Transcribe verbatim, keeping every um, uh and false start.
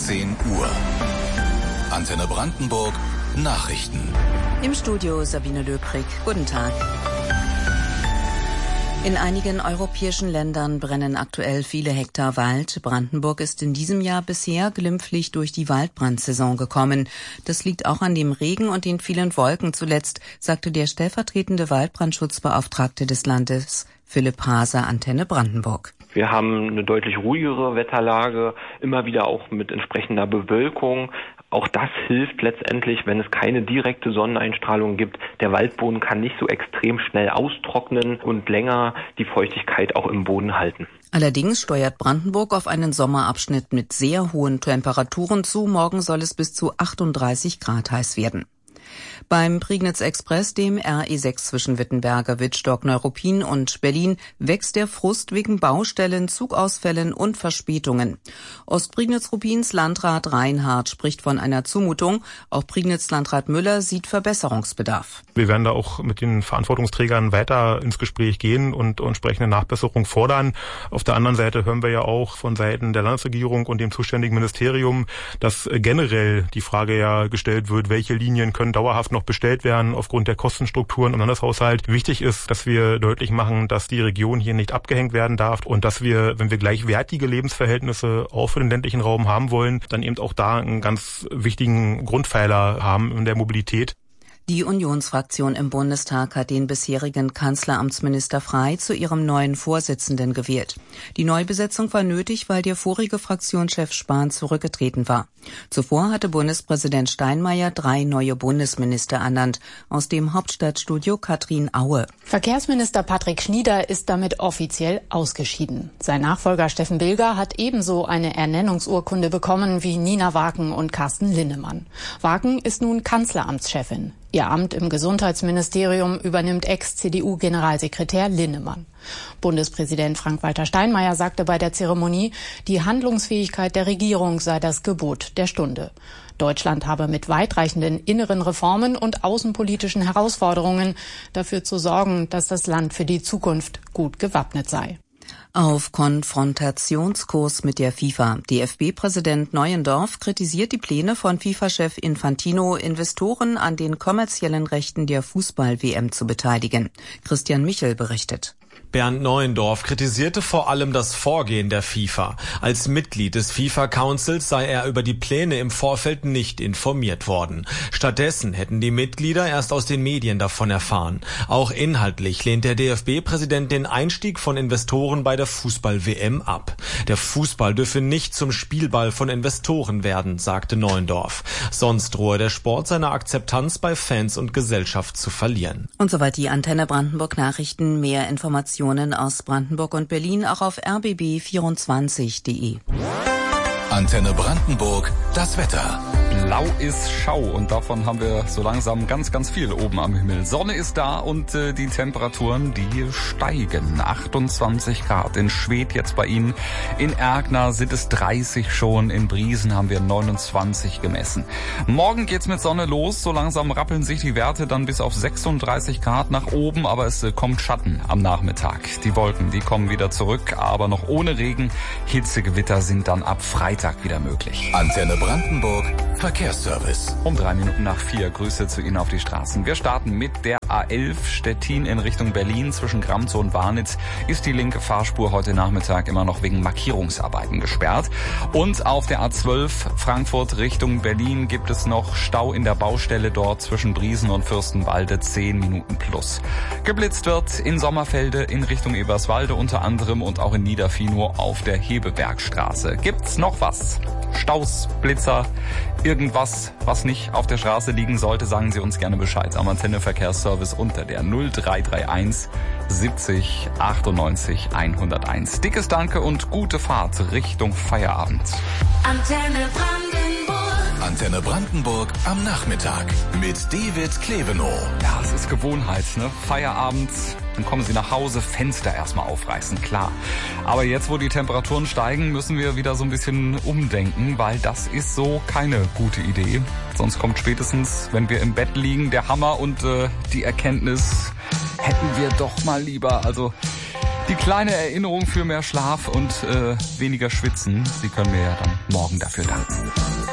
zehn Uhr. Antenne Brandenburg Nachrichten. Im Studio Sabine Löbrig. Guten Tag. In einigen europäischen Ländern brennen aktuell viele Hektar Wald. Brandenburg ist in diesem Jahr bisher glimpflich durch die Waldbrandsaison gekommen. Das liegt auch an dem Regen und den vielen Wolken zuletzt, sagte der stellvertretende Waldbrandschutzbeauftragte des Landes, Philipp Haase, Antenne Brandenburg. Wir haben eine deutlich ruhigere Wetterlage, immer wieder auch mit entsprechender Bewölkung. Auch das hilft letztendlich, wenn es keine direkte Sonneneinstrahlung gibt. Der Waldboden kann nicht so extrem schnell austrocknen und länger die Feuchtigkeit auch im Boden halten. Allerdings steuert Brandenburg auf einen Sommerabschnitt mit sehr hohen Temperaturen zu. Morgen soll es bis zu achtunddreißig Grad heiß werden. Beim Prignitz Express, dem R E sechs zwischen Wittenberger, Wittstock, Neuruppin und Berlin, wächst der Frust wegen Baustellen, Zugausfällen und Verspätungen. Ostprignitz-Ruppins Landrat Reinhardt spricht von einer Zumutung. Auch Prignitz-Landrat Müller sieht Verbesserungsbedarf. Wir werden da auch mit den Verantwortungsträgern weiter ins Gespräch gehen und entsprechende Nachbesserung fordern. Auf der anderen Seite hören wir ja auch von Seiten der Landesregierung und dem zuständigen Ministerium, dass generell die Frage ja gestellt wird, welche Linien können dauerhaft noch bestellt werden aufgrund der Kostenstrukturen im Landeshaushalt. Wichtig ist, dass wir deutlich machen, dass die Region hier nicht abgehängt werden darf und dass wir, wenn wir gleichwertige Lebensverhältnisse auch für den ländlichen Raum haben wollen, dann eben auch da einen ganz wichtigen Grundpfeiler haben in der Mobilität. Die Unionsfraktion im Bundestag hat den bisherigen Kanzleramtsminister Frey zu ihrem neuen Vorsitzenden gewählt. Die Neubesetzung war nötig, weil der vorige Fraktionschef Spahn zurückgetreten war. Zuvor hatte Bundespräsident Steinmeier drei neue Bundesminister ernannt. Aus dem Hauptstadtstudio Katrin Aue. Verkehrsminister Patrick Schnieder ist damit offiziell ausgeschieden. Sein Nachfolger Steffen Bilger hat ebenso eine Ernennungsurkunde bekommen wie Nina Waken und Carsten Linnemann. Waken ist nun Kanzleramtschefin. Ihr Amt im Gesundheitsministerium übernimmt Ex-C D U-Generalsekretär Linnemann. Bundespräsident Frank-Walter Steinmeier sagte bei der Zeremonie, die Handlungsfähigkeit der Regierung sei das Gebot der Stunde. Deutschland habe mit weitreichenden inneren Reformen und außenpolitischen Herausforderungen dafür zu sorgen, dass das Land für die Zukunft gut gewappnet sei. Auf Konfrontationskurs mit der FIFA. D F B-Präsident Neuendorf kritisiert die Pläne von FIFA-Chef Infantino, Investoren an den kommerziellen Rechten der Fußball-W M zu beteiligen. Christian Michel berichtet. Bernd Neuendorf kritisierte vor allem das Vorgehen der FIFA. Als Mitglied des FIFA-Councils sei er über die Pläne im Vorfeld nicht informiert worden. Stattdessen hätten die Mitglieder erst aus den Medien davon erfahren. Auch inhaltlich lehnt der D F B-Präsident den Einstieg von Investoren bei der Fußball-W M ab. Der Fußball dürfe nicht zum Spielball von Investoren werden, sagte Neuendorf. Sonst drohe der Sport seine Akzeptanz bei Fans und Gesellschaft zu verlieren. Und soweit die Antenne Brandenburg Nachrichten. Mehr Informationen aus Brandenburg und Berlin auch auf r b b vierundzwanzig punkt d e. Antenne Brandenburg, das Wetter. Blau ist Schau und davon haben wir so langsam ganz, ganz viel oben am Himmel. Sonne ist da und äh, die Temperaturen, die steigen. achtundzwanzig Grad in Schwedt jetzt bei Ihnen. In Erkner sind es dreißig schon. In Briesen haben wir neunundzwanzig gemessen. Morgen geht's mit Sonne los. So langsam rappeln sich die Werte dann bis auf sechsunddreißig Grad nach oben. Aber es äh, kommt Schatten am Nachmittag. Die Wolken, die kommen wieder zurück, aber noch ohne Regen. Hitzegewitter sind dann ab Freitag wieder möglich. Antenne Brandenburg Verkehrsservice. Um drei Minuten nach vier. Grüße zu Ihnen auf die Straßen. Wir starten mit der A elf Stettin in Richtung Berlin. Zwischen Gramzow und Warnitz ist die linke Fahrspur heute Nachmittag immer noch wegen Markierungsarbeiten gesperrt. Und auf der A zwölf Frankfurt Richtung Berlin gibt es noch Stau in der Baustelle dort zwischen Briesen und Fürstenwalde. Zehn Minuten plus. Geblitzt wird in Sommerfelde in Richtung Eberswalde unter anderem und auch in Niederfinow auf der Hebebergstraße. Gibt's noch was? Staus, Blitzer, irgendwas, was nicht auf der Straße liegen sollte, sagen Sie uns gerne Bescheid am Antenne Verkehrsservice unter der null drei drei eins siebzig achtundneunzig hunderteins. Dickes Danke und gute Fahrt Richtung Feierabend. Antenne Brandenburg. Antenne Brandenburg am Nachmittag mit David Klevenow. Ja, es ist Gewohnheit, ne? Feierabend. Dann kommen Sie nach Hause, Fenster erstmal aufreißen, klar. Aber jetzt, wo die Temperaturen steigen, müssen wir wieder so ein bisschen umdenken, weil das ist so keine gute Idee. Sonst kommt spätestens, wenn wir im Bett liegen, der Hammer und äh, die Erkenntnis, hätten wir doch mal lieber, also Die kleine Erinnerung für mehr Schlaf und äh, weniger Schwitzen, Sie können mir ja dann morgen dafür danken.